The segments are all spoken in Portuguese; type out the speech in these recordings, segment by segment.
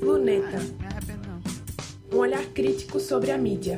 Luneta, Me arrependo não. um olhar crítico sobre a mídia.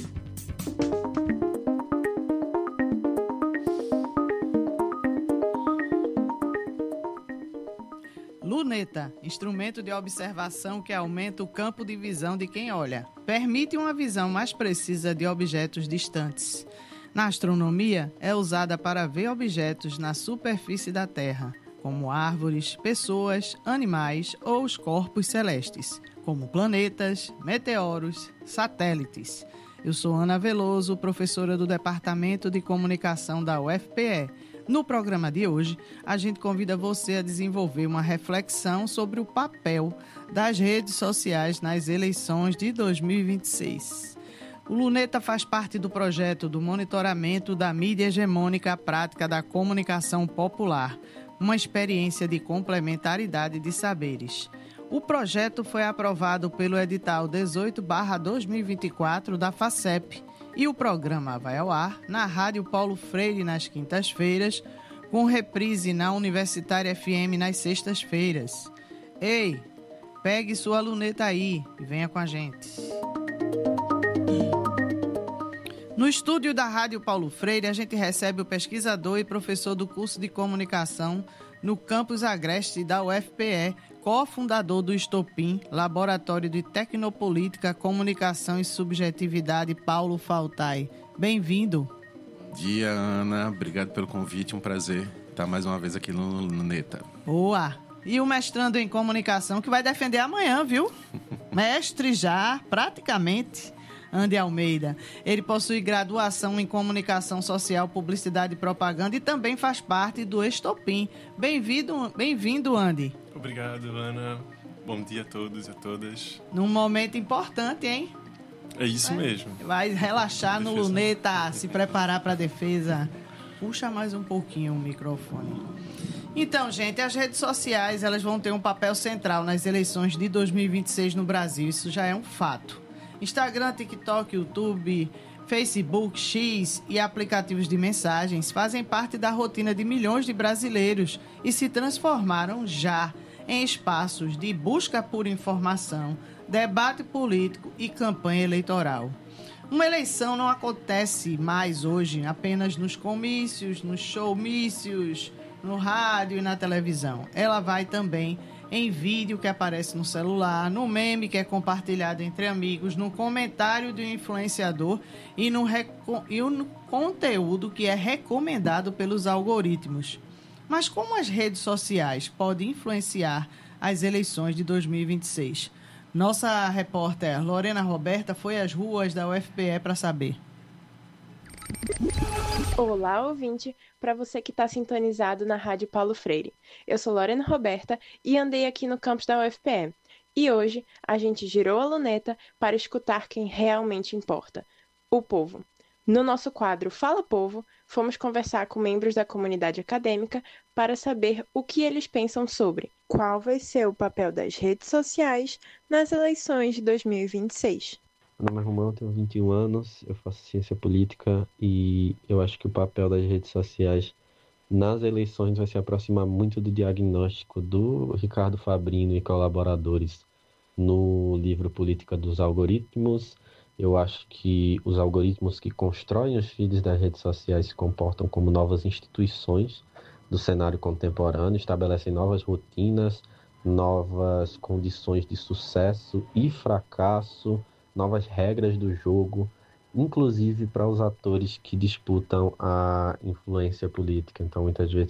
Luneta, instrumento de observação que aumenta o campo de visão de quem olha. Permite uma visão mais precisa de objetos distantes. Na astronomia, é usada para ver objetos na superfície da Terra, como árvores, pessoas, animais ou os corpos celestes, como planetas, meteoros, satélites. Eu sou Ana Veloso, professora do Departamento de Comunicação da UFPE. No programa de hoje, a gente convida você a desenvolver uma reflexão sobre o papel das redes sociais nas eleições de 2026. O Luneta faz parte do projeto do monitoramento da mídia hegemônica à prática da comunicação popular, uma experiência de complementaridade de saberes. O projeto foi aprovado pelo edital 18/2024 da FACEP e o programa vai ao ar na Rádio Paulo Freire nas quintas-feiras, com reprise na Universitária FM nas sextas-feiras. Ei, pegue sua luneta aí e venha com a gente. No estúdio da Rádio Paulo Freire, a gente recebe o pesquisador e professor do curso de comunicação no campus Agreste da UFPE, cofundador do Estopim, Laboratório de Tecnopolítica, Comunicação e Subjetividade, Paulo Faltai. Bem-vindo. Bom dia, Ana. Obrigado pelo convite. Um prazer estar mais uma vez aqui no Luneta. Boa! E o mestrando em comunicação que vai defender amanhã, viu? Mestre já, praticamente. Andy Almeida. Ele possui graduação em Comunicação Social, Publicidade e Propaganda e também faz parte do Estopim. Bem-vindo, Andy. Obrigado, Ana. Bom dia a todos e a todas. Num momento importante, hein? É isso mesmo. Vai relaxar no Luneta, se preparar para a defesa. Puxa mais um pouquinho o microfone. Então, gente, as redes sociais elas vão ter um papel central nas eleições de 2026 no Brasil. Isso já é um fato. Instagram, TikTok, YouTube, Facebook, X e aplicativos de mensagens fazem parte da rotina de milhões de brasileiros e se transformaram já em espaços de busca por informação, debate político e campanha eleitoral. Uma eleição não acontece mais hoje apenas nos comícios, nos showmícios, no rádio e na televisão. Ela vai também em vídeo que aparece no celular, no meme que é compartilhado entre amigos, no comentário do influenciador e no conteúdo que é recomendado pelos algoritmos. Mas como as redes sociais podem influenciar as eleições de 2026? Nossa repórter Lorena Roberta foi às ruas da UFPE para saber. Olá, ouvinte, para você que está sintonizado na Rádio Paulo Freire. Eu sou Lorena Roberta e andei aqui no campus da UFPE. E hoje a gente girou a luneta para escutar quem realmente importa, o povo. No nosso quadro Fala Povo, fomos conversar com membros da comunidade acadêmica para saber o que eles pensam sobre qual vai ser o papel das redes sociais nas eleições de 2026. Meu nome é Romão, tenho 21 anos, eu faço ciência política e eu acho que o papel das redes sociais nas eleições vai se aproximar muito do diagnóstico do Ricardo Fabrino e colaboradores no livro Política dos Algoritmos. Eu acho que os algoritmos que constroem os feeds das redes sociais se comportam como novas instituições do cenário contemporâneo, estabelecem novas rotinas, novas condições de sucesso e fracasso, novas regras do jogo, inclusive para os atores que disputam a influência política. Então, muitas vezes